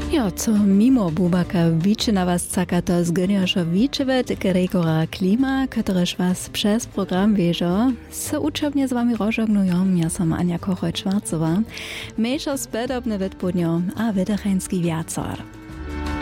Jo, co mimo Bubaka Wičina was caka to zgoniosza Wičevet Gregora Klima, któryż was przez program wieżo, se uczebnie z wami rozżegnują, ja som Ania Kochoj-Schwarzowa, mniejszo spedobne wytpudnio, a wydacheński wiacar.